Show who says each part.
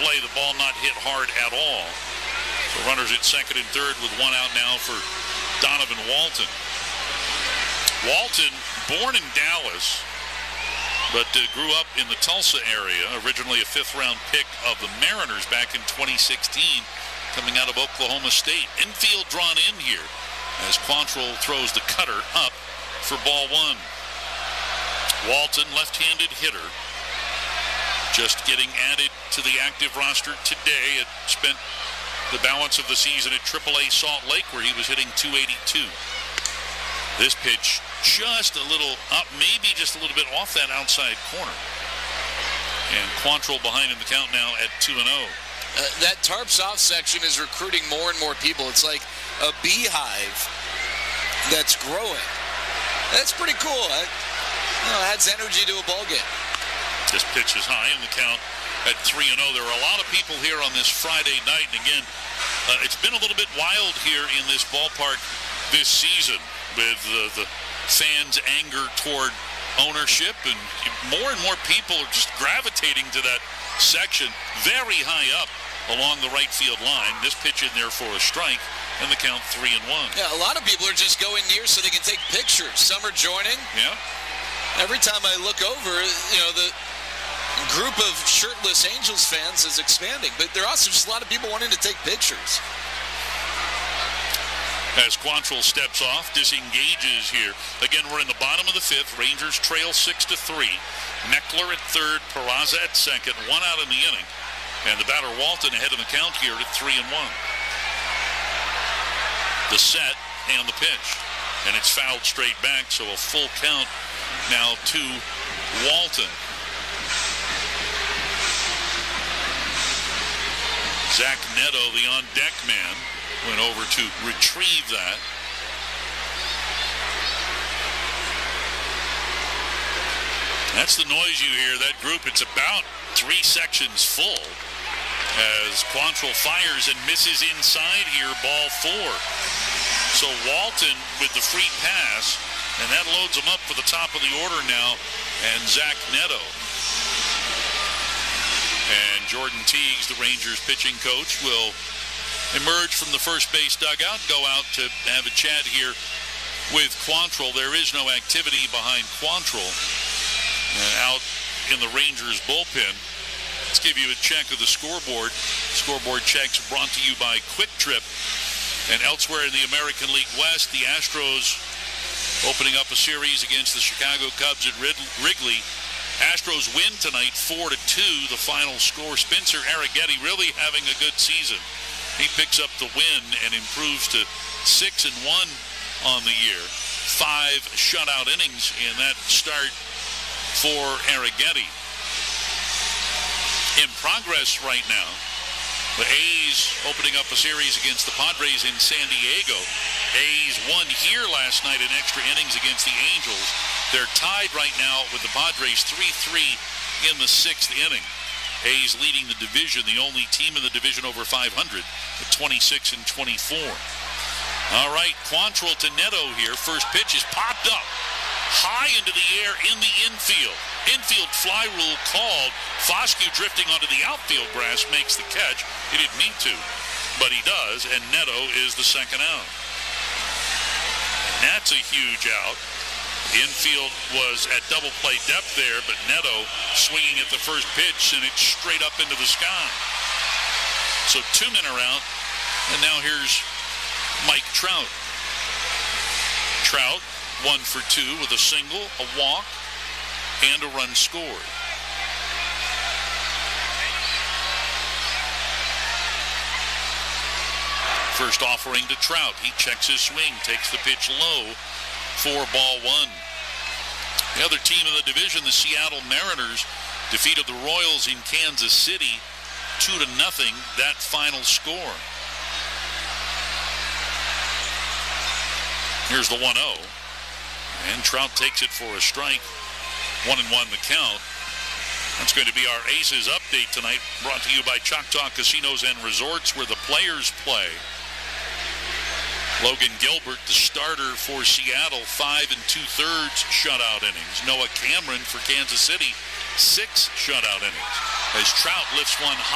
Speaker 1: play, the ball not hit hard at all. So runners at second and third with one out now for Donovan Walton. Walton, born in Dallas, but grew up in the Tulsa area, originally a fifth-round pick of the Mariners back in 2016, coming out of Oklahoma State. Infield drawn in here as Quantrill throws the cutter up for ball one. Walton, left-handed hitter, just getting added to the active roster today. It spent the balance of the season at AAA Salt Lake, where he was hitting .282. This pitch just a little up, maybe just a little bit off that outside corner. And Quantrill behind in the count now at 2-0.
Speaker 2: That Tarps Off section is recruiting more and more people. It's like a beehive that's growing. That's pretty cool. It adds energy to a ball game.
Speaker 1: This pitch is high in the count at 3-0. There are a lot of people here on this Friday night. And again, it's been a little bit wild here in this ballpark this season with the fans' anger toward ownership. And more and more people are just gravitating to that section very high up along the right field line. This pitch in there for a strike, and the count 3-1.
Speaker 2: Yeah, a lot of people are just going near so they can take pictures. Some are joining.
Speaker 1: Yeah.
Speaker 2: Every time I look over, the group of shirtless Angels fans is expanding, but there are also just a lot of people wanting to take pictures.
Speaker 1: As Quantrill steps off, disengages here. Again, we're in the bottom of the fifth. Rangers trail 6-3. Meckler at third, Peraza at second, one out in the inning. And the batter Walton ahead of the count here at 3-1. The set and the pitch. And it's fouled straight back, so a full count now to Walton. Zach Neto, the on-deck man, went over to retrieve that. That's the noise you hear, that group. It's about 3 sections full as Quantrill fires and misses inside here, ball 4. So Walton with the free pass, and that loads him up for the top of the order now, and Zach Neto. And Jordan Teagues, the Rangers pitching coach, will emerge from the first base dugout, go out to have a chat here with Quantrill. There is no activity behind Quantrill out in the Rangers bullpen. Let's give you a check of the scoreboard. Scoreboard checks brought to you by Quick Trip. And elsewhere in the American League West, the Astros opening up a series against the Chicago Cubs at Wrigley. Astros win tonight 4-2, the final score. Spencer Arrighetti really having a good season. He picks up the win and improves to 6-1 on the year. 5 shutout innings in that start for Arrighetti. In progress right now, the A's opening up a series against the Padres in San Diego. A's won here last night in extra innings against the Angels. They're tied right now with the Padres 3-3 in the 6th inning. A's leading the division, the only team in the division over 500 at 26-24. All right, Quantrill to Neto here. First pitch is popped up high into the air in the infield. Infield fly rule called. Foscue drifting onto the outfield grass makes the catch. He didn't need to, but he does, and Neto is the second out. And that's a huge out. The infield was at double play depth there, but Neto swinging at the first pitch, and it's straight up into the sky. So 2 men are out, and now here's Mike Trout. Trout 1 for 2 with a single, a walk, and a run scored. First offering to Trout. He checks his swing, takes the pitch low for ball 1. The other team in the division, the Seattle Mariners, defeated the Royals in Kansas City 2-0, that final score. Here's the 1-0. And Trout takes it for a strike. 1-1 the count. That's going to be our Aces update tonight, brought to you by Choctaw Casinos and Resorts, where the players play. Logan Gilbert, the starter for Seattle, 5 2/3 shutout innings. Noah Cameron for Kansas City, 6 shutout innings. As Trout lifts one high.